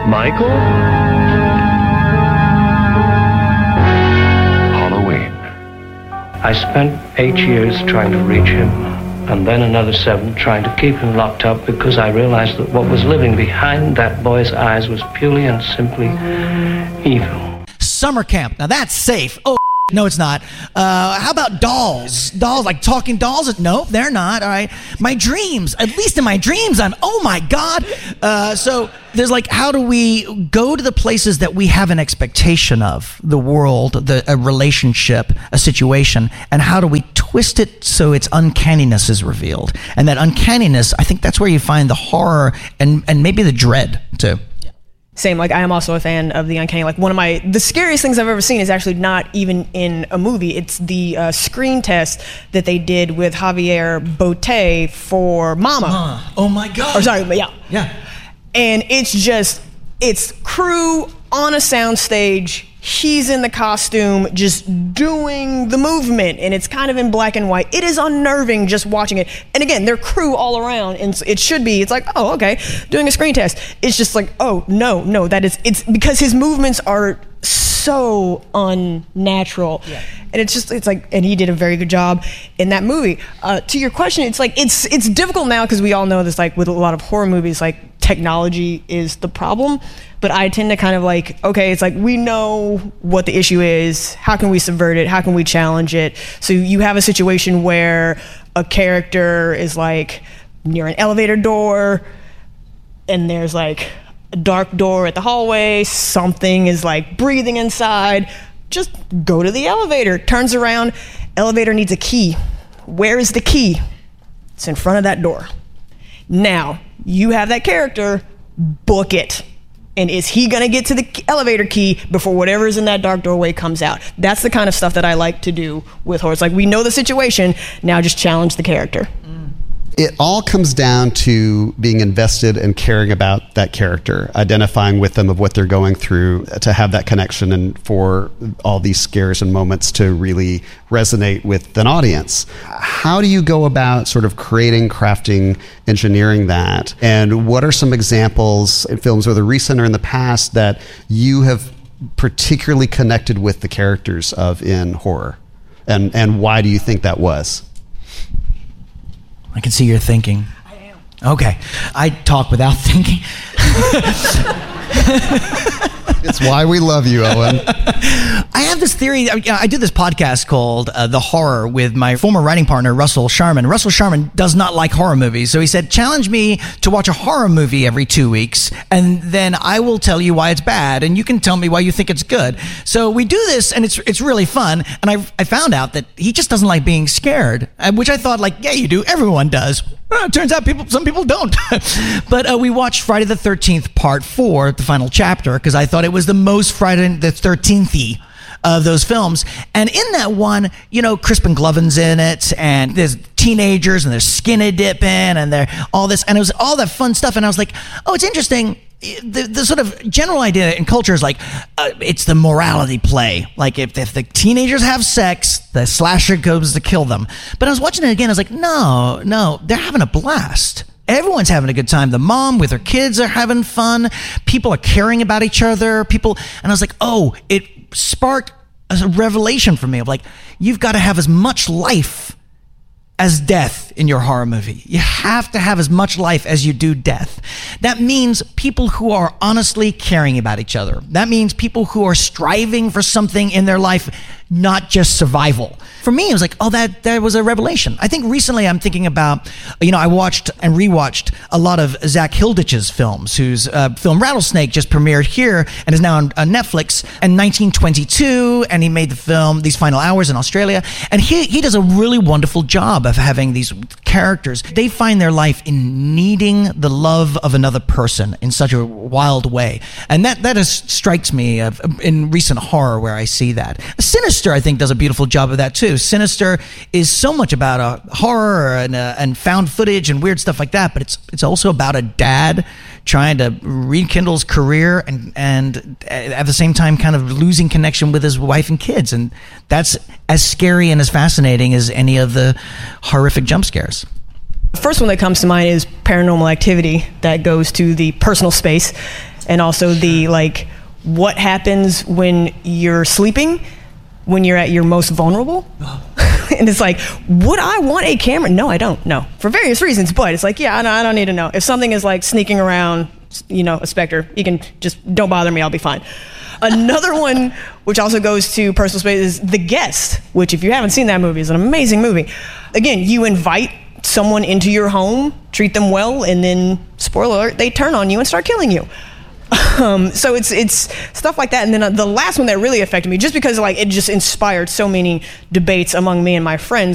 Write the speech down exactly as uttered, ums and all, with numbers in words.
Michael? Halloween. I spent eight years trying to reach him, and then another seven trying to keep him locked up because I realized that what was living behind that boy's eyes was purely and simply evil. Summer camp. Now that's safe. Oh, no, it's not. Uh, how about dolls? Dolls, like talking dolls? No, they're not. All right. My dreams. At least in my dreams, I'm, oh my God. Uh, so there's like, how do we go to the places that we have an expectation of, the world, the a relationship, a situation, and how do we twist it so its uncanniness is revealed? And that uncanniness, I think that's where you find the horror and, and maybe the dread too. Same, like I am also a fan of the uncanny. Like one of my, the scariest things I've ever seen is actually not even in a movie. It's the uh, screen test that they did with Javier Botet for Mama. Uh, oh my God. Or sorry, but yeah. Yeah. And it's just, it's crew on a soundstage. He's in the costume just doing the movement, and it's kind of in black and white. It is unnerving just watching it. And again, they're crew all around, and it should be, it's like, oh, okay, doing a screen test. It's just like, oh, no, no, that is, it's because his movements are so unnatural. Yeah. And it's just, it's like, and he did a very good job in that movie. Uh, to your question, it's like, it's it's difficult now because we all know this, like with a lot of horror movies, like technology is the problem. But I tend to kind of like, okay, it's like we know what the issue is. How can we subvert it? How can we challenge it? So you have a situation where a character is like near an elevator door and there's like a dark door at the hallway. Something is like breathing inside. Just go to the elevator. Turns around. Elevator needs a key. Where is the key? It's in front of that door. Now, you have that character. Book it. And is he going to get to the elevator key before whatever is in that dark doorway comes out? That's the kind of stuff that I like to do with horror. It's like, we know the situation, now just challenge the character. It all comes down to being invested and caring about that character, identifying with them of what they're going through, to have that connection and for all these scares and moments to really resonate with an audience. How do you go about sort of creating, crafting, engineering that? And what are some examples in films, whether recent or in the past, that you have particularly connected with the characters of in horror? And, and why do you think that was? I can see you're thinking. I am. Okay. I talk without thinking. It's why we love you, Owen. I have this theory. I, I did this podcast called uh, The Horror with my former writing partner, Russell Sharman. Russell Sharman does not like horror movies. So he said, challenge me to watch a horror movie every two weeks, and then I will tell you why it's bad, and you can tell me why you think it's good. So we do this, and it's it's really fun. And I, I found out that he just doesn't like being scared, which I thought, like, yeah, you do. Everyone does. Well, it turns out people, some people don't. But uh, we watched Friday the thirteenth Part four, the final chapter, because I thought it was the most Friday the thirteenth-y of those films. And in that one, you know, Crispin Gloven's in it, and there's teenagers, and there's skinny dipping, and there all this, and it was all that fun stuff. And I was like, oh, it's interesting. The, the sort of general idea in culture is like, uh, it's the morality play. Like if, if the teenagers have sex, the slasher goes to kill them. But I was watching it again, I was like, no, no, they're having a blast. Everyone's having a good time. The mom with her kids are having fun. People are caring about each other. People, and I was like, oh, it sparked a revelation for me of like, you've got to have as much life as death in your horror movie. You have to have as much life as you do death. That means people who are honestly caring about each other. That means people who are striving for something in their life, not just survival. For me, it was like, oh, that, that was a revelation. I think recently I'm thinking about, you know, I watched and rewatched a lot of Zach Hilditch's films, whose uh, film Rattlesnake just premiered here and is now on, on Netflix, and nineteen twenty-two, and he made the film These Final Hours in Australia. And he, he does a really wonderful job of having these characters. They find their life in needing the love of another person in such a wild way. And that, that is, strikes me of, in recent horror where I see that. Sinister, I think, does a beautiful job of that too. Sinister is so much about uh, horror and, uh, and found footage and weird stuff like that, but it's it's also about a dad trying to rekindle his career and, and at the same time kind of losing connection with his wife and kids. And that's as scary and as fascinating as any of the horrific jump scares. The first one that comes to mind is Paranormal Activity, that goes to the personal space. and also the like what happens when you're sleeping, when you're at your most vulnerable. And it's like, would I want a camera? No, I don't. No, for various reasons. But it's like, yeah, I don't, I don't need to know. If something is like sneaking around, you know, a specter, you can just don't bother me. I'll be fine. Another one, which also goes to personal space, is The Guest, which if you haven't seen that movie, is an amazing movie. Again, you invite someone into your home, treat them well, and then, spoiler alert, they turn on you and start killing you. Um, so it's it's stuff like that. And then uh, the last one that really affected me, just because like it just inspired so many debates among me and my friends,